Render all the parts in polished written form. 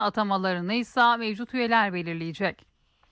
Atamalarını ise mevcut üyeler belirleyecek.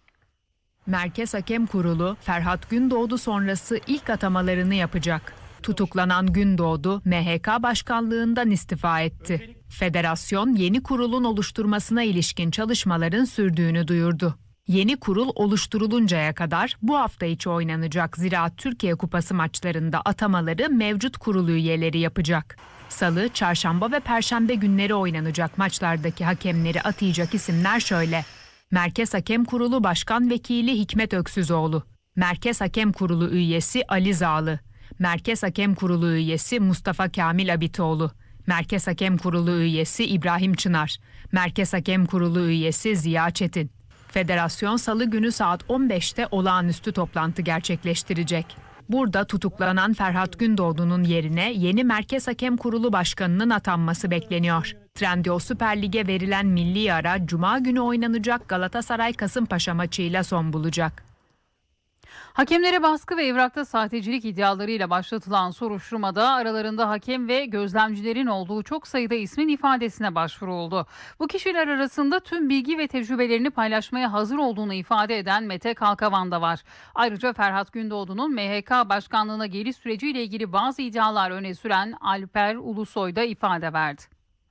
Merkez Hakem Kurulu, Ferhat Gündoğdu sonrası ilk atamalarını yapacak. Tutuklanan Gündoğdu, MHK Başkanlığından istifa etti. Federasyon, yeni kurulun oluşturmasına ilişkin çalışmaların sürdüğünü duyurdu. Yeni kurul oluşturuluncaya kadar bu hafta içi oynanacak Ziraat Türkiye Kupası maçlarında atamaları mevcut kurulu üyeleri yapacak. Salı, çarşamba ve perşembe günleri oynanacak maçlardaki hakemleri atayacak isimler şöyle: Merkez Hakem Kurulu Başkan Vekili Hikmet Öksüzoğlu, Merkez Hakem Kurulu üyesi Ali Zağlı, Merkez Hakem Kurulu üyesi Mustafa Kamil Abitoğlu, Merkez Hakem Kurulu üyesi İbrahim Çınar, Merkez Hakem Kurulu üyesi Ziya Çetin. Federasyon Salı günü saat 15'te olağanüstü toplantı gerçekleştirecek. Burada tutuklanan Ferhat Gündoğdu'nun yerine yeni Merkez Hakem Kurulu Başkanı'nın atanması bekleniyor. Trendyol Süper Lig'e verilen milli ara Cuma günü oynanacak Galatasaray-Kasımpaşa maçıyla son bulacak. Hakemlere baskı ve evrakta sahtecilik iddialarıyla başlatılan soruşturmada aralarında hakem ve gözlemcilerin olduğu çok sayıda ismin ifadesine başvuruldu. Bu kişiler arasında tüm bilgi ve tecrübelerini paylaşmaya hazır olduğunu ifade eden Mete Kalkavan da var. Ayrıca Ferhat Gündoğdu'nun MHK başkanlığına geliş süreciyle ilgili bazı iddialar öne süren Alper Ulusoy da ifade verdi.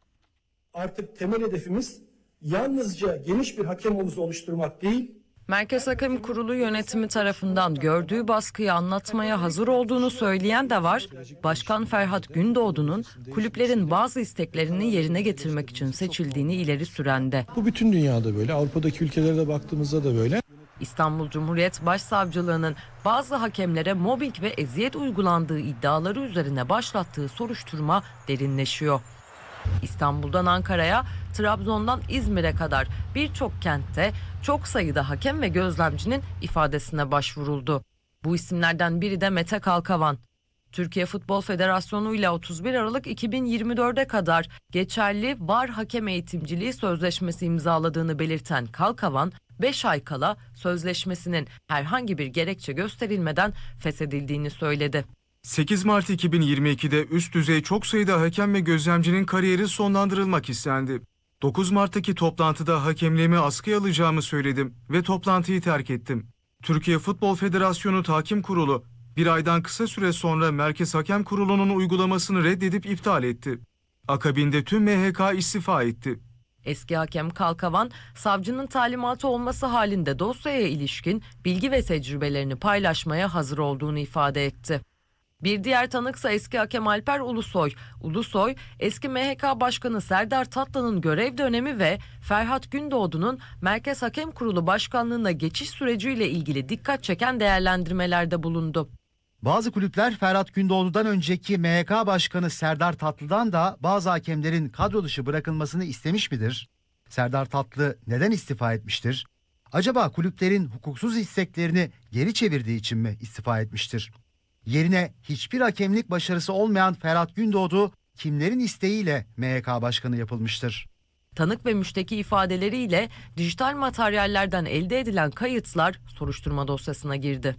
Artık temel hedefimiz yalnızca geniş bir hakem havuzu oluşturmak değil, Merkez Hakem Kurulu yönetimi tarafından gördüğü baskıyı anlatmaya hazır olduğunu söyleyen de var. Başkan Ferhat Gündoğdu'nun kulüplerin bazı isteklerini yerine getirmek için seçildiğini ileri süren de. Bu bütün dünyada böyle, Avrupa'daki ülkelere de baktığımızda da böyle. İstanbul Cumhuriyet Başsavcılığı'nın bazı hakemlere mobbing ve eziyet uygulandığı iddiaları üzerine başlattığı soruşturma derinleşiyor. İstanbul'dan Ankara'ya, Trabzon'dan İzmir'e kadar birçok kentte çok sayıda hakem ve gözlemcinin ifadesine başvuruldu. Bu isimlerden biri de Mete Kalkavan. Türkiye Futbol Federasyonu ile 31 Aralık 2024'e kadar geçerli VAR hakem eğitimciliği sözleşmesi imzaladığını belirten Kalkavan, 5 ay kala sözleşmesinin herhangi bir gerekçe gösterilmeden feshedildiğini söyledi. 8 Mart 2022'de üst düzey çok sayıda hakem ve gözlemcinin kariyeri sonlandırılmak istendi. 9 Mart'taki toplantıda hakemliğimi askıya alacağımı söyledim ve toplantıyı terk ettim. Türkiye Futbol Federasyonu Tahkim Kurulu bir aydan kısa süre sonra Merkez Hakem Kurulu'nun uygulamasını reddedip iptal etti. Akabinde tüm MHK istifa etti. Eski hakem Kalkavan, savcının talimatı olması halinde dosyaya ilişkin bilgi ve tecrübelerini paylaşmaya hazır olduğunu ifade etti. Bir diğer tanıksa eski hakem Alper Ulusoy. Ulusoy, eski MHK Başkanı Serdar Tatlı'nın görev dönemi ve Ferhat Gündoğdu'nun Merkez Hakem Kurulu Başkanlığı'na geçiş süreciyle ilgili dikkat çeken değerlendirmelerde bulundu. Bazı kulüpler Ferhat Gündoğdu'dan önceki MHK Başkanı Serdar Tatlı'dan da bazı hakemlerin kadro dışı bırakılmasını istemiş midir? Serdar Tatlı neden istifa etmiştir? Acaba kulüplerin hukuksuz isteklerini geri çevirdiği için mi istifa etmiştir? Yerine hiçbir hakemlik başarısı olmayan Ferhat Gündoğdu kimlerin isteğiyle MHK Başkanı yapılmıştır? Tanık ve müşteki ifadeleriyle dijital materyallerden elde edilen kayıtlar soruşturma dosyasına girdi.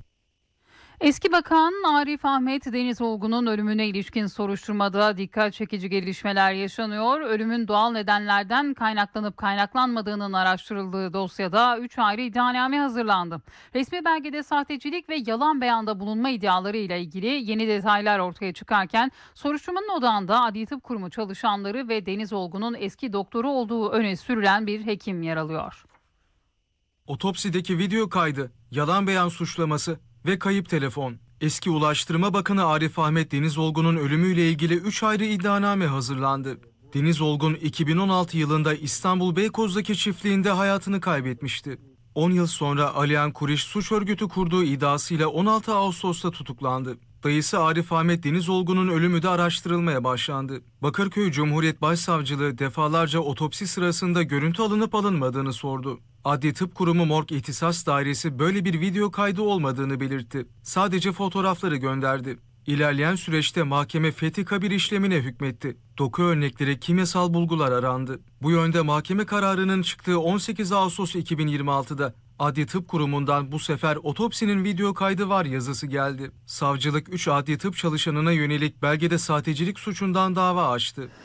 Eski Bakan Arif Ahmet Denizolgun'un ölümüne ilişkin soruşturmada dikkat çekici gelişmeler yaşanıyor. Ölümün doğal nedenlerden kaynaklanıp kaynaklanmadığının araştırıldığı dosyada 3 ayrı iddianame hazırlandı. Resmi belgede sahtecilik ve yalan beyanda bulunma iddiaları ile ilgili yeni detaylar ortaya çıkarken soruşturmanın odağında Adli Tıp Kurumu çalışanları ve Denizolgun'un eski doktoru olduğu öne sürülen bir hekim yer alıyor. Otopsideki video kaydı, yalan beyan suçlaması ve kayıp telefon. Eski Ulaştırma Bakanı Arif Ahmet Denizolgun'un ölümüyle ilgili 3 ayrı iddianame hazırlandı. Denizolgun 2016 yılında İstanbul Beykoz'daki çiftliğinde hayatını kaybetmişti. 10 yıl sonra Aliyan Kuriş suç örgütü kurduğu iddiasıyla 16 Ağustos'ta tutuklandı. Dayısı Arif Ahmet Denizolgun'un ölümü de araştırılmaya başlandı. Bakırköy Cumhuriyet Başsavcılığı defalarca otopsi sırasında görüntü alınıp alınmadığını sordu. Adli Tıp Kurumu Morg İhtisas Dairesi böyle bir video kaydı olmadığını belirtti. Sadece fotoğrafları gönderdi. İlerleyen süreçte mahkeme fethi kabir işlemine hükmetti. Doku örnekleri kimyasal bulgular arandı. Bu yönde mahkeme kararının çıktığı 18 Ağustos 2026'da Adli Tıp Kurumu'ndan bu sefer otopsinin video kaydı var yazısı geldi. Savcılık 3 adli tıp çalışanına yönelik belgede sahtecilik suçundan dava açtı.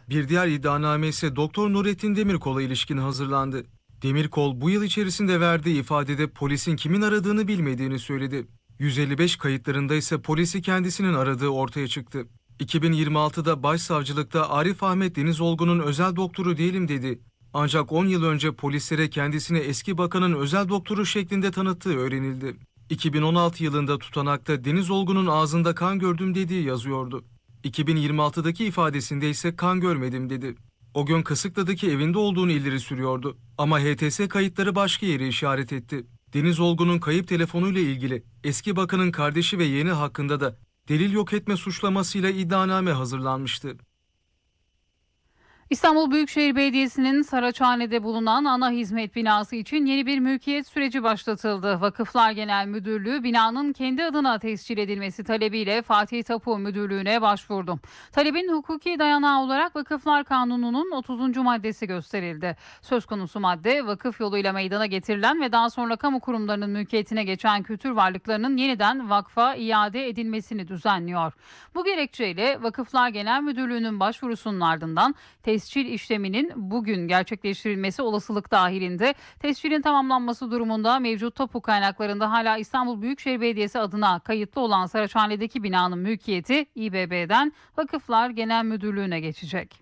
Bir diğer iddianame ise Doktor Nurettin Demirkol'a ilişkin hazırlandı. Demirkol bu yıl içerisinde verdiği ifadede polisin kimin aradığını bilmediğini söyledi. 155 kayıtlarında ise polisi kendisinin aradığı ortaya çıktı. 2026'da Başsavcılıkta Arif Ahmet Deniz Olgun'un özel doktoru değilim dedi. Ancak 10 yıl önce polislere kendisini eski bakanın özel doktoru şeklinde tanıttığı öğrenildi. 2016 yılında tutanakta Deniz Olgun'un ağzında kan gördüm dediği yazıyordu. 2026'daki ifadesinde ise kan görmedim dedi. O gün Kısıklı'daki evinde olduğunu ileri sürüyordu. Ama HTS kayıtları başka yere işaret etti. Deniz Olgun'un kayıp telefonuyla ilgili eski bakanın kardeşi ve yeğeni hakkında da delil yok etme suçlamasıyla iddianame hazırlanmıştı. İstanbul Büyükşehir Belediyesi'nin Saraçhane'de bulunan ana hizmet binası için yeni bir mülkiyet süreci başlatıldı. Vakıflar Genel Müdürlüğü binanın kendi adına tescil edilmesi talebiyle Fatih Tapu Müdürlüğü'ne başvurdu. Talebin hukuki dayanağı olarak Vakıflar Kanunu'nun 30. maddesi gösterildi. Söz konusu madde vakıf yoluyla meydana getirilen ve daha sonra kamu kurumlarının mülkiyetine geçen kültür varlıklarının yeniden vakfa iade edilmesini düzenliyor. Bu gerekçeyle Vakıflar Genel Müdürlüğü'nün başvurusunun ardından tescil işleminin bugün gerçekleştirilmesi olasılık dahilinde. Tescilin tamamlanması durumunda mevcut tapu kaynaklarında hala İstanbul Büyükşehir Belediyesi adına kayıtlı olan Saraçhane'deki binanın mülkiyeti İBB'den Vakıflar Genel Müdürlüğü'ne geçecek.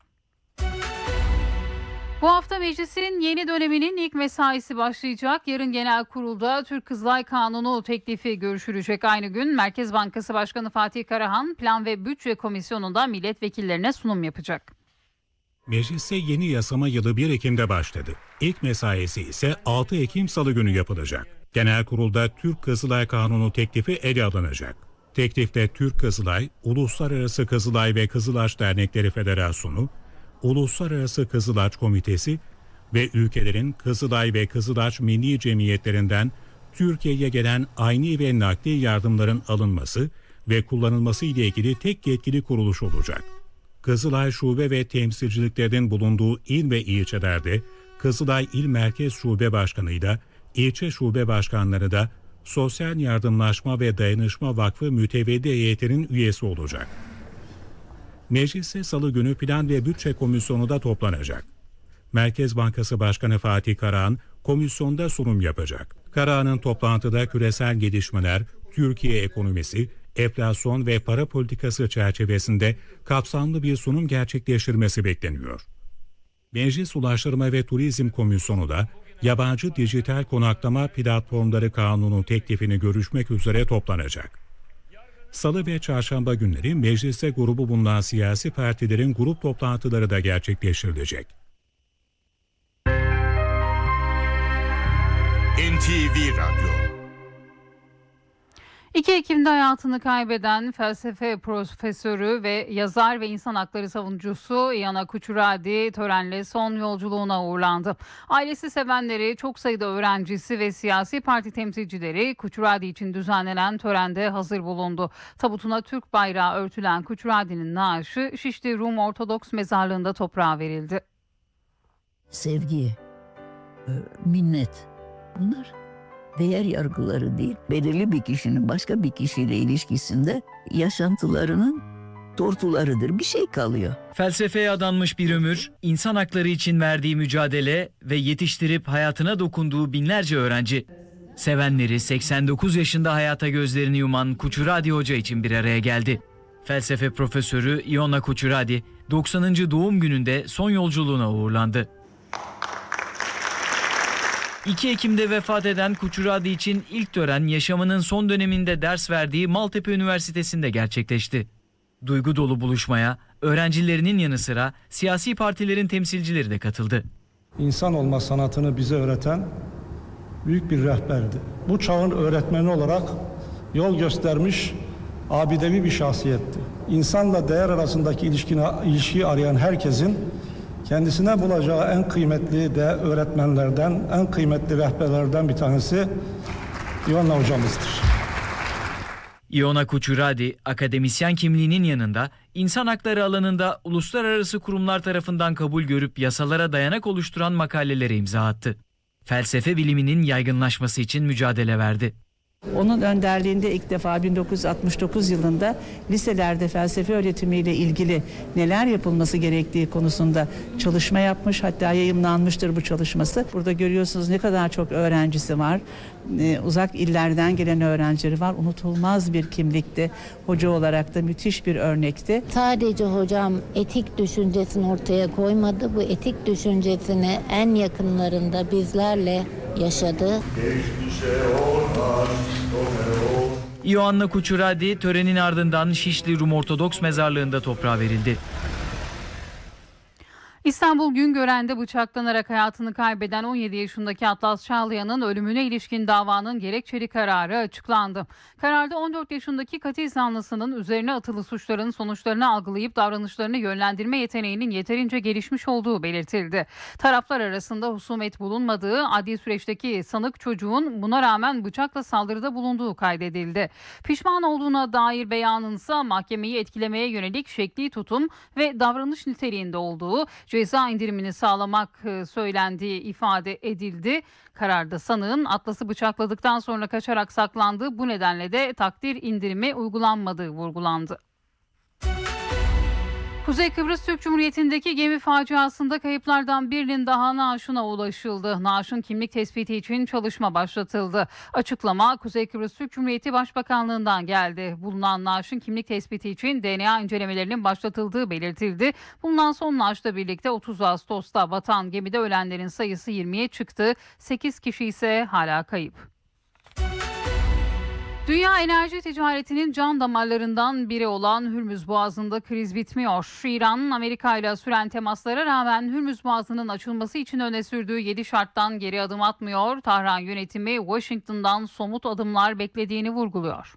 Bu hafta meclisin yeni döneminin ilk mesaisi başlayacak. Yarın genel kurulda Türk Kızılay Kanunu teklifi görüşülecek. Aynı gün Merkez Bankası Başkanı Fatih Karahan Plan ve Bütçe Komisyonu'nda milletvekillerine sunum yapacak. Mecliste yeni yasama yılı 1 Ekim'de başladı. İlk mesaisi ise 6 Ekim Salı günü yapılacak. Genel kurulda Türk Kızılay Kanunu teklifi ele alınacak. Teklifte Türk Kızılay, Uluslararası Kızılay ve Kızılaç Dernekleri Federasyonu, Uluslararası Kızılaç Komitesi ve ülkelerin Kızılay ve Kızılaç Milli Cemiyetlerinden Türkiye'ye gelen ayni ve nakdi yardımların alınması ve kullanılması ile ilgili tek yetkili kuruluş olacak. Kızılay Şube ve temsilciliklerinin bulunduğu il ve ilçelerde Kızılay İl Merkez Şube Başkanı'yla ilçe şube başkanları da Sosyal Yardımlaşma ve Dayanışma Vakfı Mütevelli Heyeti'nin üyesi olacak. Mecliste Salı günü Plan ve Bütçe Komisyonu da toplanacak. Merkez Bankası Başkanı Fatih Karahan komisyonda sunum yapacak. Karahan'ın toplantıda küresel gelişmeler, Türkiye ekonomisi, enflasyon ve para politikası çerçevesinde kapsamlı bir sunum gerçekleştirmesi bekleniyor. Meclis Ulaştırma ve Turizm Komisyonu da yabancı dijital konaklama platformları kanunu teklifini görüşmek üzere toplanacak. Salı ve çarşamba günleri mecliste grubu bulunan siyasi partilerin grup toplantıları da gerçekleştirilecek. NTV Radyo. 2 Ekim'de hayatını kaybeden felsefe profesörü ve yazar ve insan hakları savunucusu Ioana Kuchuradi törenle son yolculuğuna uğurlandı. Ailesi, sevenleri, çok sayıda öğrencisi ve siyasi parti temsilcileri Kuchuradi için düzenlenen törende hazır bulundu. Tabutuna Türk bayrağı örtülen Kuchuradi'nin naaşı Şişli Rum Ortodoks Mezarlığı'nda toprağa verildi. Sevgi, minnet, bunlar değer yargıları değil, belirli bir kişinin başka bir kişiyle ilişkisinde yaşantılarının tortularıdır. Bir şey kalıyor. Felsefeye adanmış bir ömür, insan hakları için verdiği mücadele ve yetiştirip hayatına dokunduğu binlerce öğrenci. Sevenleri 89 yaşında hayata gözlerini yuman Kuchuradi Hoca için bir araya geldi. Felsefe profesörü Ioana Kuchuradi 90. doğum gününde son yolculuğuna uğurlandı. 2 Ekim'de vefat eden Kuchuradi için ilk tören yaşamının son döneminde ders verdiği Maltepe Üniversitesi'nde gerçekleşti. Duygu dolu buluşmaya öğrencilerinin yanı sıra siyasi partilerin temsilcileri de katıldı. İnsan olma sanatını bize öğreten büyük bir rehberdi. Bu çağın öğretmeni olarak yol göstermiş abidevi bir şahsiyetti. İnsanla değer arasındaki ilişkiyi arayan herkesin kendisine bulacağı en kıymetli de öğretmenlerden, en kıymetli rehberlerden bir tanesi Ioana hocamızdır. Ioana Kuchuradi, akademisyen kimliğinin yanında insan hakları alanında uluslararası kurumlar tarafından kabul görüp yasalara dayanak oluşturan makalelere imza attı. Felsefe biliminin yaygınlaşması için mücadele verdi. Onun önderliğinde ilk defa 1969 yılında liselerde felsefe öğretimiyle ilgili neler yapılması gerektiği konusunda çalışma yapmış. Hatta yayımlanmıştır bu çalışması. Burada görüyorsunuz ne kadar çok öğrencisi var. Uzak illerden gelen öğrencileri var. Unutulmaz bir kimlikti. Hoca olarak da müthiş bir örnekti. Sadece hocam etik düşüncesini ortaya koymadı. Bu etik düşüncesini en yakınlarında bizlerle yaşadı. Ioanna Kuchuradi törenin ardından Şişli Rum Ortodoks Mezarlığı'nda toprağa verildi. İstanbul Güngören'de bıçaklanarak hayatını kaybeden 17 yaşındaki Atlas Çağlayan'ın ölümüne ilişkin davanın gerekçeli kararı açıklandı. Kararda 14 yaşındaki katil zanlısının üzerine atılı suçların sonuçlarını algılayıp davranışlarını yönlendirme yeteneğinin yeterince gelişmiş olduğu belirtildi. Taraflar arasında husumet bulunmadığı, adli süreçteki sanık çocuğun buna rağmen bıçakla saldırıda bulunduğu kaydedildi. Pişman olduğuna dair beyanınsa mahkemeyi etkilemeye yönelik şekli tutum ve davranış niteliğinde olduğu, ceza indirimini sağlamak söylendiği ifade edildi. Kararda sanığın Atlas'ı bıçakladıktan sonra kaçarak saklandığı, bu nedenle de takdir indirimi uygulanmadığı vurgulandı. Kuzey Kıbrıs Türk Cumhuriyeti'ndeki gemi faciasında kayıplardan birinin daha naaşına ulaşıldı. Naaşın kimlik tespiti için çalışma başlatıldı. Açıklama Kuzey Kıbrıs Türk Cumhuriyeti Başbakanlığı'ndan geldi. Bulunan naaşın kimlik tespiti için DNA incelemelerinin başlatıldığı belirtildi. Bulunan son naaşla birlikte 30 Ağustos'ta batan gemide ölenlerin sayısı 20'ye çıktı. 8 kişi ise hala kayıp. Dünya enerji ticaretinin can damarlarından biri olan Hürmüz Boğazı'nda kriz bitmiyor. İran, Amerika ile süren temaslara rağmen Hürmüz Boğazı'nın açılması için öne sürdüğü 7 şarttan geri adım atmıyor. Tahran yönetimi Washington'dan somut adımlar beklediğini vurguluyor.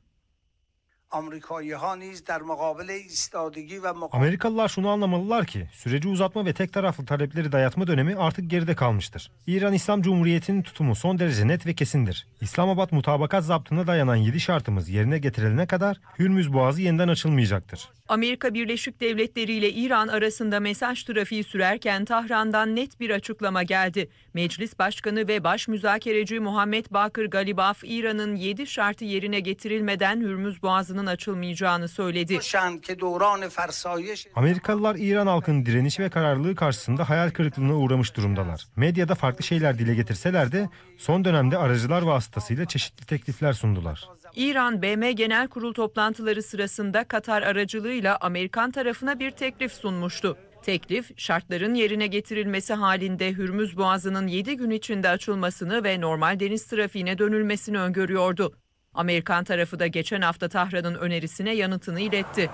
Amerikalılar şunu anlamalılar ki süreci uzatma ve tek taraflı talepleri dayatma dönemi artık geride kalmıştır. İran İslam Cumhuriyeti'nin tutumu son derece net ve kesindir. İslamabad mutabakat zaptına dayanan 7 şartımız yerine getirilene kadar Hürmüz Boğazı yeniden açılmayacaktır. Amerika Birleşik Devletleri ile İran arasında mesaj trafiği sürerken Tahran'dan net bir açıklama geldi. Meclis Başkanı ve Baş Müzakereci Muhammed Bakır Galibaf, İran'ın 7 şartı yerine getirilmeden Hürmüz Boğazı'nın açılmayacağını söyledi. Amerikalılar İran halkının direnişi ve kararlılığı karşısında hayal kırıklığına uğramış durumdalar. Medyada farklı şeyler dile getirseler de son dönemde aracılar vasıtasıyla çeşitli teklifler sundular. İran, BM Genel Kurul toplantıları sırasında Katar aracılığıyla Amerikan tarafına bir teklif sunmuştu. Teklif, şartların yerine getirilmesi halinde Hürmüz Boğazı'nın 7 gün içinde açılmasını ve normal deniz trafiğine dönülmesini öngörüyordu. Amerikan tarafı da geçen hafta Tahran'ın önerisine yanıtını iletti.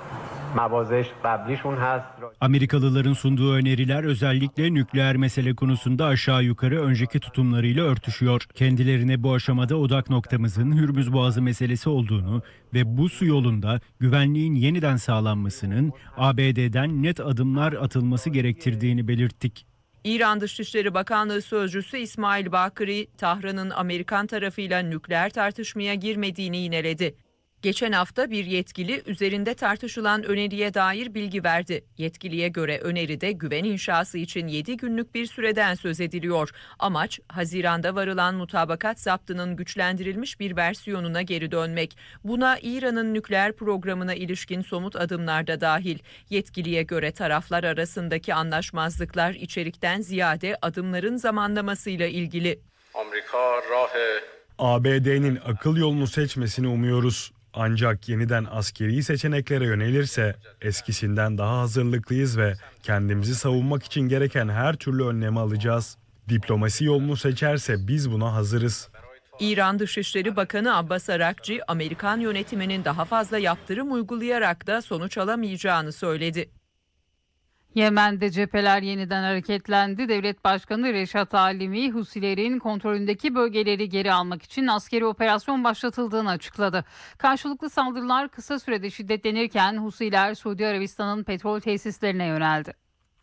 Amerikalıların sunduğu öneriler özellikle nükleer mesele konusunda aşağı yukarı önceki tutumlarıyla örtüşüyor. Kendilerine bu aşamada odak noktamızın Hürmüz Boğazı meselesi olduğunu ve bu su yolunda güvenliğin yeniden sağlanmasının ABD'den net adımlar atılması gerektirdiğini belirttik. İran Dışişleri Bakanlığı Sözcüsü İsmail Bakiri, Tahran'ın Amerikan tarafıyla nükleer tartışmaya girmediğini yineledi. Geçen hafta bir yetkili üzerinde tartışılan öneriye dair bilgi verdi. Yetkiliye göre öneride güven inşası için 7 günlük bir süreden söz ediliyor. Amaç, Haziran'da varılan mutabakat zaptının güçlendirilmiş bir versiyonuna geri dönmek. Buna İran'ın nükleer programına ilişkin somut adımlar da dahil. Yetkiliye göre taraflar arasındaki anlaşmazlıklar içerikten ziyade adımların zamanlamasıyla ilgili. ABD'nin akıl yolunu seçmesini umuyoruz. Ancak yeniden askeri seçeneklere yönelirse eskisinden daha hazırlıklıyız ve kendimizi savunmak için gereken her türlü önlemi alacağız. Diplomasi yolunu seçerse biz buna hazırız. İran Dışişleri Bakanı Abbas Arakçı, Amerikan yönetiminin daha fazla yaptırım uygulayarak da sonuç alamayacağını söyledi. Yemen'de cepheler yeniden hareketlendi. Devlet Başkanı Reşat Alimi, Husilerin kontrolündeki bölgeleri geri almak için askeri operasyon başlatıldığını açıkladı. Karşılıklı saldırılar kısa sürede şiddetlenirken Husiler Suudi Arabistan'ın petrol tesislerine yöneldi.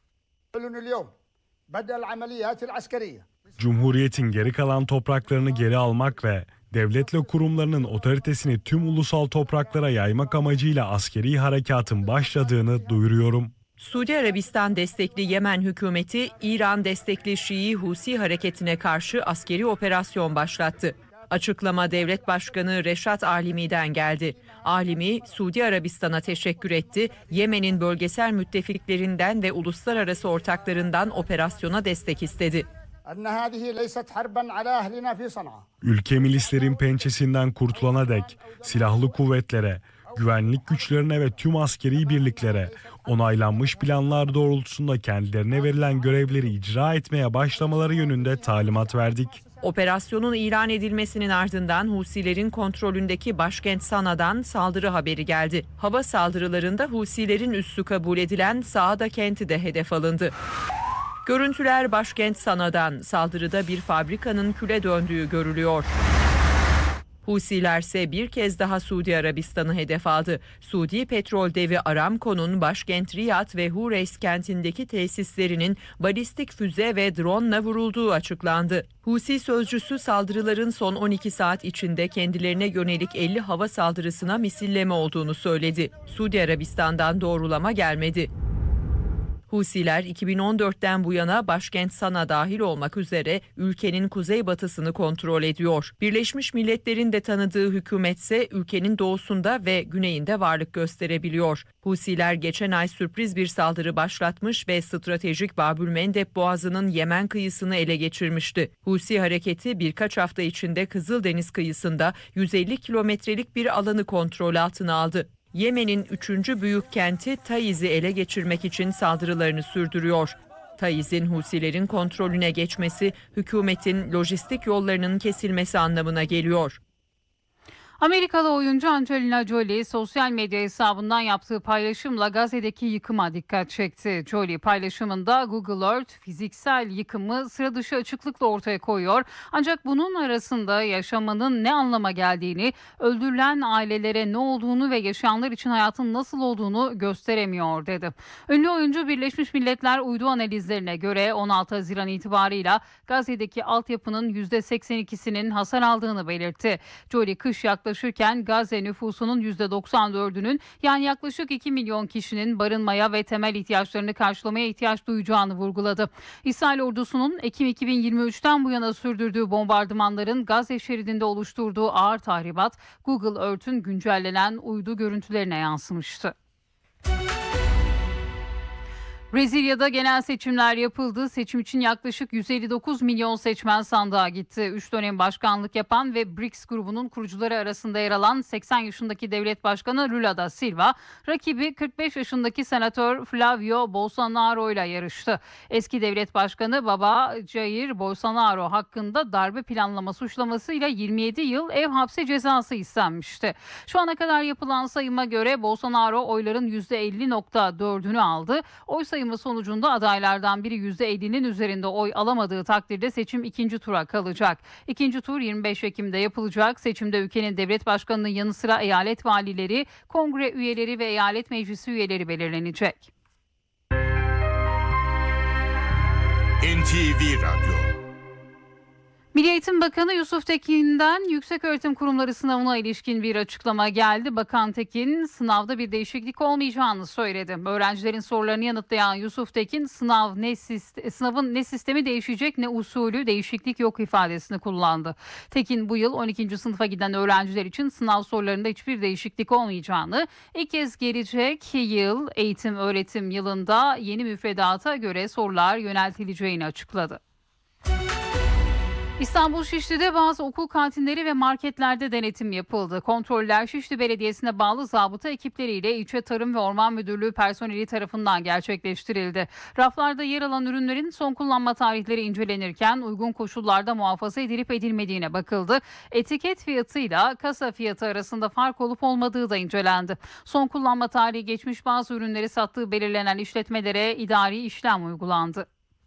Cumhuriyetin geri kalan topraklarını geri almak ve devletle kurumlarının otoritesini tüm ulusal topraklara yaymak amacıyla askeri harekatın başladığını duyuruyorum. Suudi Arabistan destekli Yemen hükümeti, İran destekli Şii Husi hareketine karşı askeri operasyon başlattı. Açıklama Devlet Başkanı Reşat Alimi'den geldi. Alimi, Suudi Arabistan'a teşekkür etti. Yemen'in bölgesel müttefiklerinden ve uluslararası ortaklarından operasyona destek istedi. Ülke milislerin pençesinden kurtulana dek silahlı kuvvetlere, güvenlik güçlerine ve tüm askeri birliklere onaylanmış planlar doğrultusunda kendilerine verilen görevleri icra etmeye başlamaları yönünde talimat verdik. Operasyonun ilan edilmesinin ardından Husilerin kontrolündeki başkent Sana'dan saldırı haberi geldi. Hava saldırılarında Husilerin üssü kabul edilen Saada kenti de hedef alındı. Görüntüler başkent Sana'dan, saldırıda bir fabrikanın küle döndüğü görülüyor. Husiler ise bir kez daha Suudi Arabistan'ı hedef aldı. Suudi petrol devi Aramco'nun başkent Riyad ve Hureys kentindeki tesislerinin balistik füze ve drone vurulduğu açıklandı. Husi sözcüsü saldırıların son 12 saat içinde kendilerine yönelik 50 hava saldırısına misilleme olduğunu söyledi. Suudi Arabistan'dan doğrulama gelmedi. Husiler 2014'ten bu yana başkent Sana dahil olmak üzere ülkenin kuzeybatısını kontrol ediyor. Birleşmiş Milletler'in de tanıdığı hükümetse ülkenin doğusunda ve güneyinde varlık gösterebiliyor. Husiler geçen ay sürpriz bir saldırı başlatmış ve stratejik Babülmendeb Boğazı'nın Yemen kıyısını ele geçirmişti. Husi hareketi birkaç hafta içinde Kızıldeniz kıyısında 150 kilometrelik bir alanı kontrol altına aldı. Yemen'in 3. büyük kenti Taiz'i ele geçirmek için saldırılarını sürdürüyor. Taiz'in Husilerin kontrolüne geçmesi, hükümetin lojistik yollarının kesilmesi anlamına geliyor. Amerikalı oyuncu Angelina Jolie sosyal medya hesabından yaptığı paylaşımla Gazze'deki yıkıma dikkat çekti. Jolie paylaşımında Google Earth fiziksel yıkımı sıra dışı açıklıkla ortaya koyuyor. Ancak bunun arasında yaşamanın ne anlama geldiğini, öldürülen ailelere ne olduğunu ve yaşayanlar için hayatın nasıl olduğunu gösteremiyor dedi. Ünlü oyuncu Birleşmiş Milletler uydu analizlerine göre 16 Haziran itibarıyla Gazze'deki altyapının %82'sinin hasar aldığını belirtti. Jolie kış yaklaşırken Gazze nüfusunun %94'ünün yani yaklaşık 2 milyon kişinin barınmaya ve temel ihtiyaçlarını karşılamaya ihtiyaç duyacağını vurguladı. İsrail ordusunun Ekim 2023'ten bu yana sürdürdüğü bombardımanların Gazze şeridinde oluşturduğu ağır tahribat Google Earth'ün güncellenen uydu görüntülerine yansımıştı. Brezilya'da genel seçimler yapıldı. Seçim için yaklaşık 159 milyon seçmen sandığa gitti. 3 dönem başkanlık yapan ve BRICS grubunun kurucuları arasında yer alan 80 yaşındaki devlet başkanı Lula da Silva, rakibi 45 yaşındaki senatör Flavio Bolsonaro ile yarıştı. Eski devlet başkanı baba Jair Bolsonaro hakkında darbe planlama suçlamasıyla 27 yıl ev hapsi cezası istenmişti. Şu ana kadar yapılan sayıma göre Bolsonaro oyların %50.4'ünü aldı. Oy sayımı sonucunda adaylardan biri %50'nin üzerinde oy alamadığı takdirde seçim ikinci tura kalacak. İkinci tur 25 Ekim'de yapılacak. Seçimde ülkenin devlet başkanının yanı sıra eyalet valileri, kongre üyeleri ve eyalet meclisi üyeleri belirlenecek. NTV Radyo. Milli Eğitim Bakanı Yusuf Tekin'den yükseköğretim kurumları sınavına ilişkin bir açıklama geldi. Bakan Tekin sınavda bir değişiklik olmayacağını söyledi. Öğrencilerin sorularını yanıtlayan Yusuf Tekin sınavın ne sistemi değişecek ne usulü değişiklik yok ifadesini kullandı. Tekin bu yıl 12. sınıfa giden öğrenciler için sınav sorularında hiçbir değişiklik olmayacağını, ilk kez gelecek yıl eğitim öğretim yılında yeni müfredata göre sorular yöneltileceğini açıkladı. İstanbul Şişli'de bazı okul kantinleri ve marketlerde denetim yapıldı. Kontroller Şişli Belediyesi'ne bağlı zabıta ekipleriyle İlçe Tarım ve Orman Müdürlüğü personeli tarafından gerçekleştirildi. Raflarda yer alan ürünlerin son kullanma tarihleri incelenirken uygun koşullarda muhafaza edilip edilmediğine bakıldı. Etiket fiyatıyla kasa fiyatı arasında fark olup olmadığı da incelendi. Son kullanma tarihi geçmiş bazı ürünleri sattığı belirlenen işletmelere idari işlem uygulandı.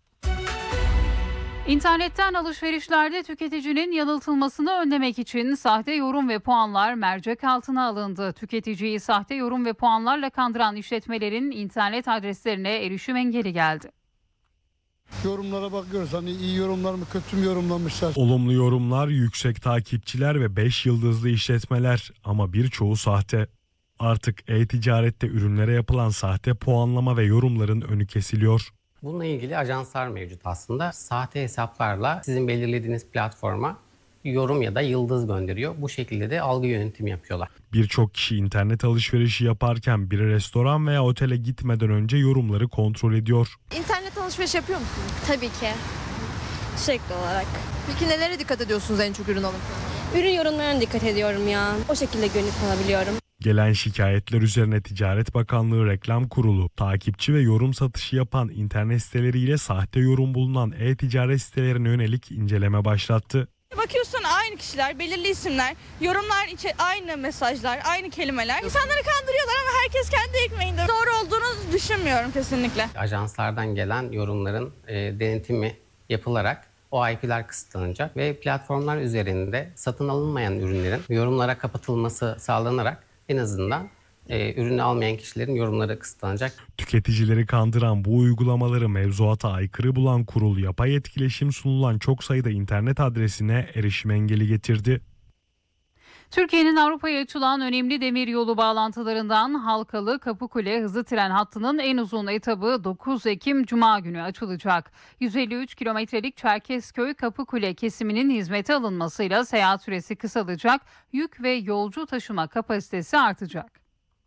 İnternetten alışverişlerde tüketicinin yanıltılmasını önlemek için sahte yorum ve puanlar mercek altına alındı. Tüketiciyi sahte yorum ve puanlarla kandıran işletmelerin internet adreslerine erişim engeli geldi. Yorumlara bakıyoruz, hani iyi yorumlar mı kötü mü yorumlamışlar. Olumlu yorumlar, yüksek takipçiler ve 5 yıldızlı işletmeler ama birçoğu sahte. Artık e-ticarette ürünlere yapılan sahte puanlama ve yorumların önü kesiliyor. Bununla ilgili ajanslar mevcut aslında. Sahte hesaplarla sizin belirlediğiniz platforma yorum ya da yıldız gönderiyor. Bu şekilde de algı yönetimi yapıyorlar. Birçok kişi internet alışverişi yaparken bir restoran veya otele gitmeden önce yorumları kontrol ediyor. İnternet alışveriş yapıyor musunuz? Tabii ki. Sürekli olarak. Peki nelere dikkat ediyorsunuz en çok ürün alırken? Ürün yorumlarına dikkat ediyorum ya. O şekilde güvenip alabiliyorum. Gelen şikayetler üzerine Ticaret Bakanlığı Reklam Kurulu, takipçi ve yorum satışı yapan internet siteleriyle sahte yorum bulunan e-ticaret sitelerine yönelik inceleme başlattı. Bakıyorsun aynı kişiler, belirli isimler, yorumlar aynı mesajlar, aynı kelimeler. İnsanları kandırıyorlar ama herkes kendi ekmeğinde. Doğru olduğunu düşünmüyorum kesinlikle. Ajanslardan gelen yorumların denetimi yapılarak o IP'ler kısıtlanacak ve platformlar üzerinde satın alınmayan ürünlerin yorumlara kapatılması sağlanarak en azından ürünü almayan kişilerin yorumları kısıtlanacak. Tüketicileri kandıran bu uygulamaları mevzuata aykırı bulan kurul, yapay etkileşim sunulan çok sayıda internet adresine erişim engeli getirdi. Türkiye'nin Avrupa'ya açılan önemli demiryolu bağlantılarından Halkalı Kapıkule hızlı tren hattının en uzun etabı 9 Ekim Cuma günü açılacak. 153 kilometrelik Çerkezköy Kapıkule kesiminin hizmete alınmasıyla seyahat süresi kısalacak, yük ve yolcu taşıma kapasitesi artacak.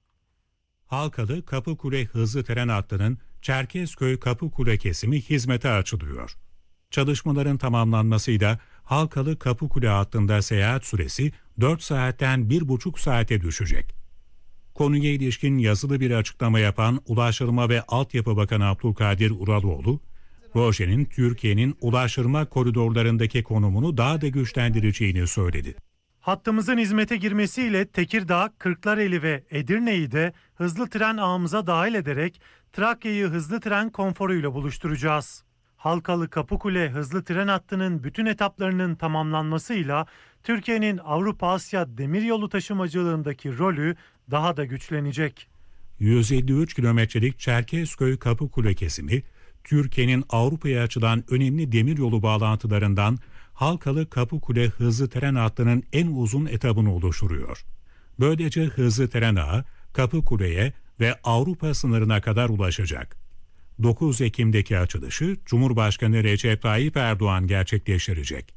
Halkalı Kapıkule hızlı tren hattının Çerkezköy Kapıkule kesimi hizmete açılıyor. Çalışmaların tamamlanmasıyla Halkalı Kapıkule hattında seyahat süresi 4 saatten 1,5 saate düşecek. Konuya ilişkin yazılı bir açıklama yapan Ulaştırma ve Altyapı Bakanı Abdülkadir Uraloğlu, projenin Türkiye'nin ulaştırma koridorlarındaki konumunu daha da güçlendireceğini söyledi. Hattımızın hizmete girmesiyle Tekirdağ, Kırklareli ve Edirne'yi de hızlı tren ağımıza dahil ederek Trakya'yı hızlı tren konforuyla buluşturacağız. Halkalı Kapıkule hızlı tren hattının bütün etaplarının tamamlanmasıyla Türkiye'nin Avrupa-Asya demiryolu taşımacılığındaki rolü daha da güçlenecek. 153 kilometrelik Çerkezköy Kapıkule kesimi, Türkiye'nin Avrupa'ya açılan önemli demiryolu bağlantılarından Halkalı Kapıkule hızlı tren hattının en uzun etabını oluşturuyor. Böylece hızlı tren ağı Kapıkule'ye ve Avrupa sınırına kadar ulaşacak. 9 Ekim'deki açılışı Cumhurbaşkanı Recep Tayyip Erdoğan gerçekleştirecek.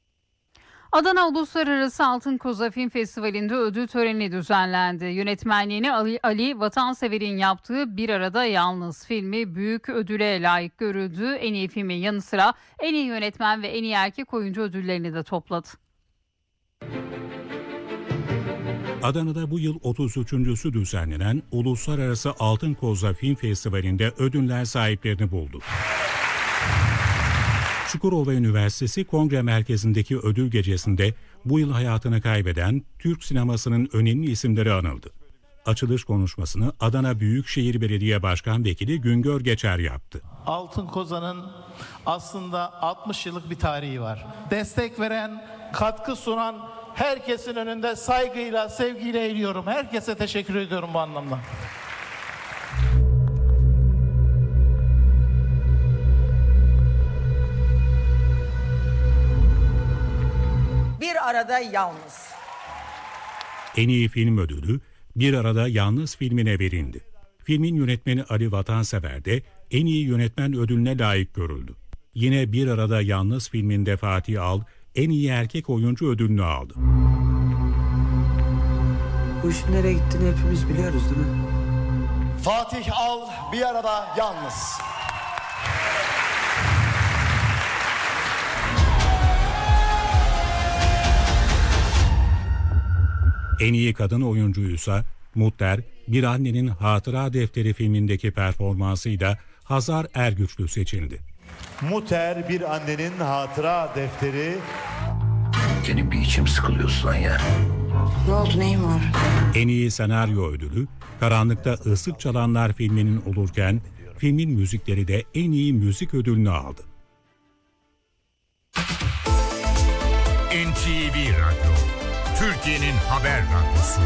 Adana Uluslararası Altın Koza Film Festivali'nde ödül töreni düzenlendi. Yönetmenliğini Ali Vatansever'in yaptığı Bir Arada Yalnız filmi büyük ödüle layık görüldü. En iyi filmin yanı sıra en iyi yönetmen ve en iyi erkek oyuncu ödüllerini de topladı. Adana'da bu yıl 33.sü düzenlenen Uluslararası Altın Koza Film Festivali'nde ödüller sahiplerini buldu. Çukurova Üniversitesi Kongre Merkezi'ndeki ödül gecesinde bu yıl hayatını kaybeden Türk sinemasının önemli isimleri anıldı. Açılış konuşmasını Adana Büyükşehir Belediye Başkan Vekili Güngör Geçer yaptı. Altın Koza'nın aslında 60 yıllık bir tarihi var. Destek veren, katkı sunan herkesin önünde saygıyla, sevgiyle eğiliyorum. Herkese teşekkür ediyorum bu anlamda. Bir Arada Yalnız. En iyi film ödülü Bir Arada Yalnız filmine verildi. Filmin yönetmeni Ali Vatansever de en iyi yönetmen ödülüne layık görüldü. Yine Bir Arada Yalnız filminde Fatih Al en iyi erkek oyuncu ödülünü aldı. Bu işin nereye gittiğini hepimiz biliyoruz değil mi? Fatih Al, Bir Arada Yalnız. En iyi kadın oyuncuysa Muhter, Bir Annenin Hatıra Defteri filmindeki performansıyla Hazar Ergüçlü seçildi. Muhter, Bir Annenin Hatıra Defteri. Senin bir içim sıkılıyorsun lan ya. Ne oldu, neyin var? En iyi senaryo ödülü Karanlıkta Islık Çalanlar filminin olurken filmin müzikleri de en iyi müzik ödülünü aldı. NTV Radyo, Türkiye'nin haber radyosu.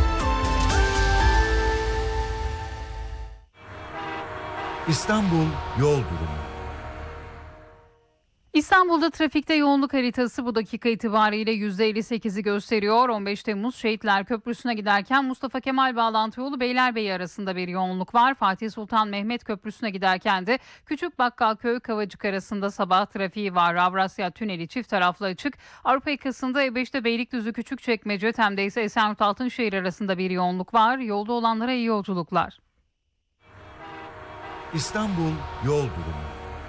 İstanbul yol durumu. İstanbul'da trafikte yoğunluk haritası bu dakika itibariyle %58'i gösteriyor. 15 Temmuz Şehitler Köprüsü'ne giderken Mustafa Kemal Bağlantı Yolu Beylerbeyi arasında bir yoğunluk var. Fatih Sultan Mehmet Köprüsü'ne giderken de Küçük Bakkalköy Kavacık arasında sabah trafiği var. Avrasya Tüneli çift taraflı açık. Avrupa yakasında E5'te Beylikdüzü Küçükçekmece, Tem'de ise Esenyurt Altınşehir arasında bir yoğunluk var. Yolda olanlara iyi yolculuklar. İstanbul yol durumu.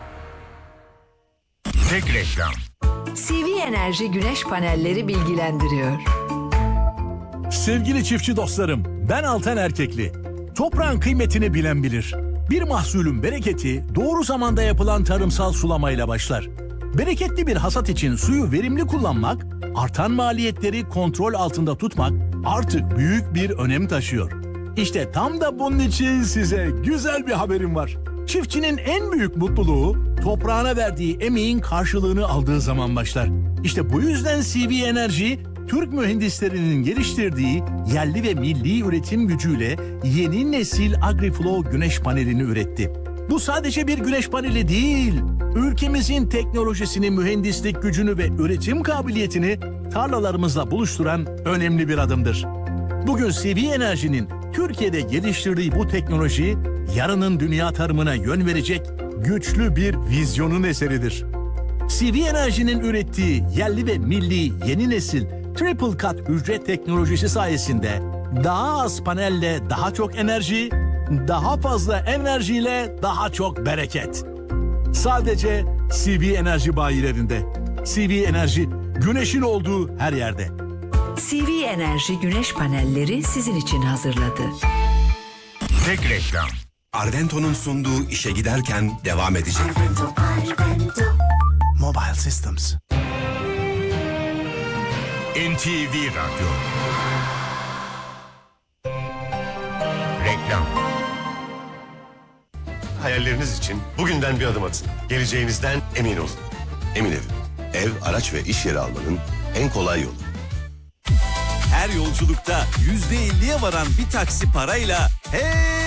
Tek reklam. CV Enerji güneş panelleri bilgilendiriyor. Sevgili çiftçi dostlarım, ben Altan Erkekli. Toprağın kıymetini bilen bilir. Bir mahsulün bereketi doğru zamanda yapılan tarımsal sulamayla başlar. Bereketli bir hasat için suyu verimli kullanmak, artan maliyetleri kontrol altında tutmak artık büyük bir önem taşıyor. İşte tam da bunun için size güzel bir haberim var. Çiftçinin en büyük mutluluğu toprağına verdiği emeğin karşılığını aldığı zaman başlar. İşte bu yüzden CV Enerji, Türk mühendislerinin geliştirdiği yerli ve milli üretim gücüyle yeni nesil AgriFlow güneş panelini üretti. Bu sadece bir güneş paneli değil, ülkemizin teknolojisini, mühendislik gücünü ve üretim kabiliyetini tarlalarımızla buluşturan önemli bir adımdır. Bugün CV Enerji'nin Türkiye'de geliştirdiği bu teknoloji, yarının dünya tarımına yön verecek güçlü bir vizyonun eseridir. CV Enerji'nin ürettiği yerli ve milli yeni nesil Triple Cut hücre teknolojisi sayesinde daha az panelle daha çok enerji, daha fazla enerjiyle daha çok bereket. Sadece CV Enerji bayilerinde. CV Enerji, güneşin olduğu her yerde. CV Enerji güneş panelleri sizin için hazırladı. Tek reklam. Arvento'nun sunduğu işe giderken devam edecek. Mobile Systems. NTV Radyo. Reklam. Hayalleriniz için bugünden bir adım atın. Geleceğinizden emin olun. Emin Evim. Ev, araç ve iş yeri almanın en kolay yolu. Her yolculukta %50'ye varan bir taksi parayla